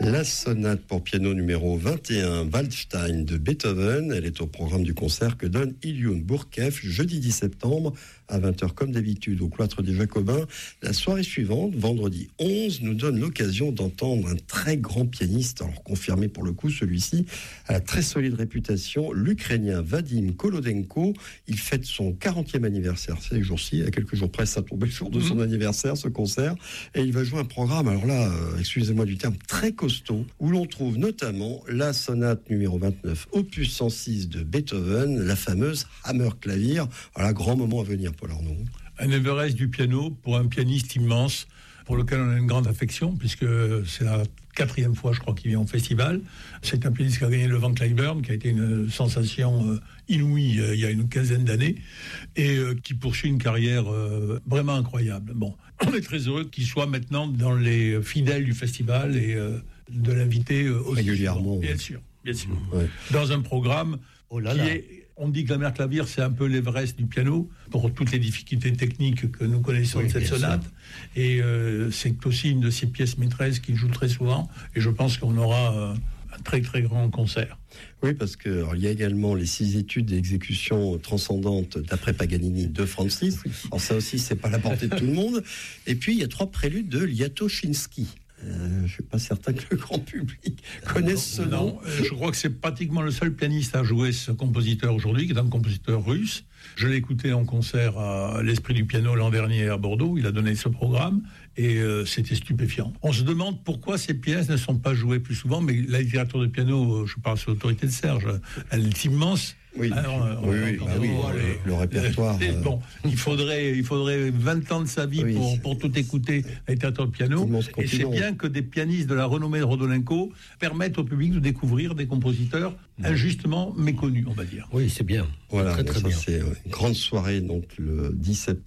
La sonate pour piano numéro 21, Waldstein de Beethoven. Elle est au programme du concert que donne Ilion Bourkeff jeudi 10 septembre à 20h comme d'habitude au cloître des Jacobins. La soirée suivante, vendredi 11, nous donne l'occasion d'entendre un très grand pianiste, alors confirmé pour le coup celui-ci, à la très solide réputation, l'Ukrainien Vadim Kolodenko. Il fête son 40e anniversaire ces jours-ci, à quelques jours près, ça tombait le jour de son anniversaire, ce concert, et il va jouer un programme, alors là, excusez-moi du terme, très costaud, où l'on trouve notamment la sonate numéro 29, opus 106 de Beethoven, la fameuse Hammerklavier. Voilà, grand moment à venir, Paul Arnaud. Un Everest du piano pour un pianiste immense, pour lequel on a une grande affection, puisque c'est la 4e fois, je crois, qu'il vient au festival. C'est un pianiste qui a gagné le Van Cliburn, qui a été une sensation inouïe il y a une quinzaine d'années, et qui poursuit une carrière vraiment incroyable. Bon, on est très heureux qu'il soit maintenant dans les fidèles du festival et de l'inviter aussi régulièrement. Bien sûr. Ouais. Dans un programme qui est... On dit que la Hammerklavier, c'est un peu l'Everest du piano, pour toutes les difficultés techniques que nous connaissons de cette sonate. Et c'est aussi une de ces pièces maîtresses qu'il joue très souvent. Et je pense qu'on aura un très très grand concert. Oui, parce qu'il y a également les 6 études d'exécution transcendantes d'après Paganini de Franz Liszt. Alors ça aussi, c'est pas la portée de tout le monde. Et puis, il y a 3 préludes de Liatoshinsky. Je ne suis pas certain que le grand public connaisse ce nom. Je crois que c'est pratiquement le seul pianiste à jouer ce compositeur aujourd'hui, qui est un compositeur russe. Je l'ai écouté en concert à l'Esprit du piano l'an dernier à Bordeaux. Il a donné ce programme et c'était stupéfiant. On se demande pourquoi ces pièces ne sont pas jouées plus souvent, mais la littérature de piano, je parle sous l'autorité de Serge, elle est immense. Oui, le répertoire. Bon, il faudrait 20 ans de sa vie pour tout écouter la littérature de piano. Et c'est bien que des pianistes de la renommée de Rodolenko permettent au public de découvrir des compositeurs injustement méconnus, on va dire. Oui, c'est bien. Voilà, très bien. C'est une grande soirée, donc le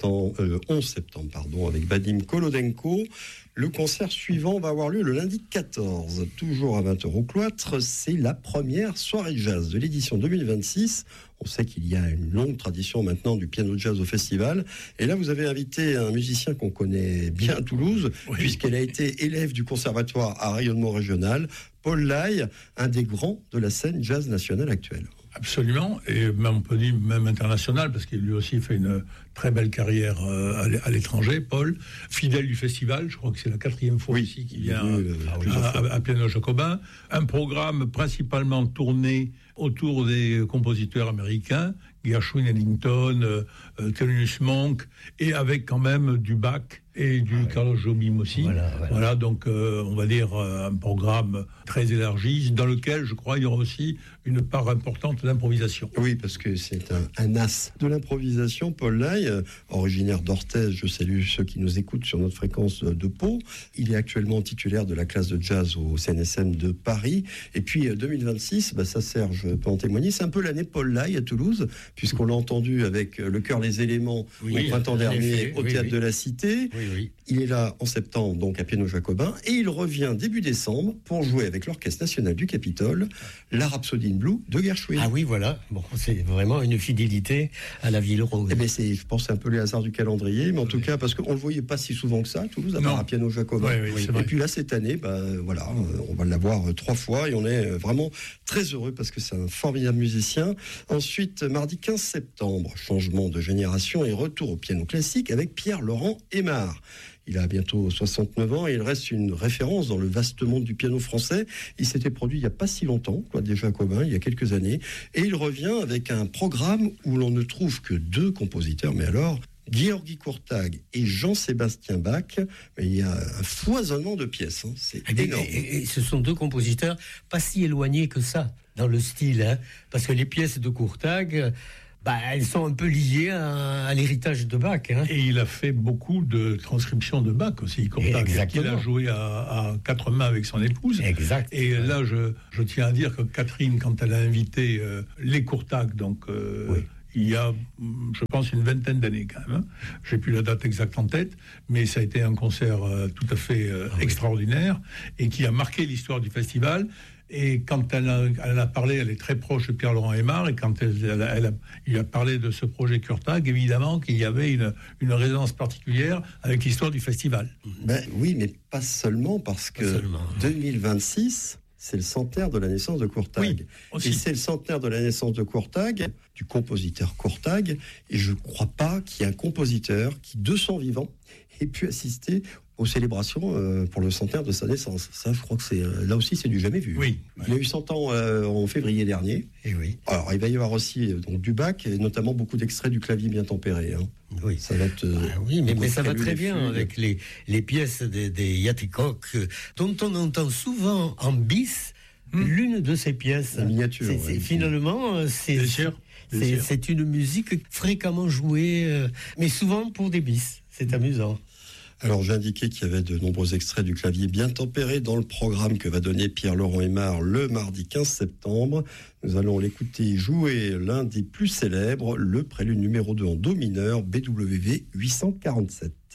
11 septembre, avec Vadim Kolodenko. Le concert suivant va avoir lieu le lundi 14, toujours à 20h au cloître. C'est la première soirée jazz de l'édition 2026. On sait qu'il y a une longue tradition maintenant du piano jazz au festival. Et là, vous avez invité un musicien qu'on connaît bien à Toulouse, puisqu'elle a été élève du conservatoire à rayonnement régional, Paul Lay, un des grands de la scène jazz nationale actuelle. Absolument, et même on peut dire même international, parce qu'il lui aussi fait une très belle carrière à l'étranger, Paul, fidèle du festival, je crois que c'est la 4e fois ici qu'il vient à Piano Jacobin, un programme principalement tourné autour des compositeurs américains, Gershwin, Ellington, Thelonious Monk, et avec quand même du Bach et du Carlos Jobim aussi. Voilà, donc on va dire un programme très élargi, dans lequel je crois il y aura aussi une part importante d'improvisation. Oui, parce que c'est un as de l'improvisation, Paul Lay, originaire d'Orthez. Je salue ceux qui nous écoutent sur notre fréquence de Pau. Il est actuellement titulaire de la classe de jazz au CNSM de Paris. Et puis 2026, ça Serge peut en témoigner, c'est un peu l'année Paul Lay à Toulouse, puisqu'on l'a entendu avec le chœur Les Éléments au printemps dernier au Théâtre de la Cité. Il est là en septembre, donc à Piano Jacobin, et il revient début décembre pour jouer avec l'Orchestre National du Capitole la Rhapsody in Blue de Gershwin. Ah oui, voilà. Bon, c'est vraiment une fidélité à la ville rose. Je pense c'est un peu les hasards du calendrier, mais en tout cas, parce qu'on ne le voyait pas si souvent que ça à Toulouse, à part à Piano Jacobin. Et puis là, cette année, on va l'avoir 3 fois, et on est vraiment très heureux parce que c'est un formidable musicien. Ensuite, mardi 15 septembre, changement de génération et retour au piano classique avec Pierre-Laurent Aimard. Il a bientôt 69 ans et il reste une référence dans le vaste monde du piano français. Il s'était produit il n'y a pas si longtemps, déjà Jacobin, il y a quelques années. Et il revient avec un programme où l'on ne trouve que 2 compositeurs, mais alors Georgi Kurtág et Jean-Sébastien Bach. Mais il y a un foisonnement de pièces, c'est énorme. Et ce sont 2 compositeurs pas si éloignés que ça dans le style, parce que les pièces de Kurtág... elles sont un peu liées à l'héritage de Bach. Et il a fait beaucoup de transcriptions de Bach aussi, Kurtág, qu'il a joué à 4 mains avec son épouse. Exact. Et là, je tiens à dire que Catherine, quand elle a invité les Kurtág, donc il y a, je pense, une vingtaine d'années quand même. J'ai plus la date exacte en tête, mais ça a été un concert tout à fait extraordinaire et qui a marqué l'histoire du festival. Et quand elle a parlé, elle est très proche de Pierre-Laurent Aimard, et quand il a parlé de ce projet Kurtag, évidemment qu'il y avait une résonance particulière avec l'histoire du festival. Oui, mais pas seulement, parce que 2026, c'est le centenaire de la naissance de Kurtag. Oui, et c'est le centenaire de la naissance de Kurtag, du compositeur Kurtag, et je ne crois pas qu'il y ait un compositeur qui, de son vivant, ait pu assister aux célébrations pour le centenaire de sa naissance. Ça, je crois que c'est là aussi, c'est du jamais vu. Oui. Il a eu 100 ans en février dernier. Et oui. Alors, il va y avoir aussi donc, du Bach, et notamment beaucoup d'extraits du clavier bien tempéré. Oui, ça va être. Mais ça va très bien avec les pièces des Yatikok, dont on entend souvent en bis l'une de ces pièces. La miniature. Finalement, c'est une musique fréquemment jouée, mais souvent pour des bis. C'est amusant. Alors, j'ai indiqué qu'il y avait de nombreux extraits du clavier bien tempéré dans le programme que va donner Pierre-Laurent Aimard le mardi 15 septembre. Nous allons l'écouter jouer l'un des plus célèbres, le prélude numéro 2 en do mineur, BWV 847.